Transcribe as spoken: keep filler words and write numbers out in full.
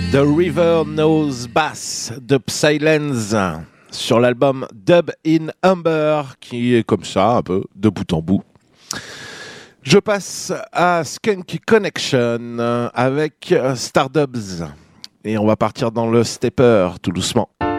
The River Knows Bass de Psylens sur l'album Dub in Amber qui est comme ça un peu de bout en bout. Je passe à Skunk Connection avec Stardubs et on va partir dans le stepper tout doucement.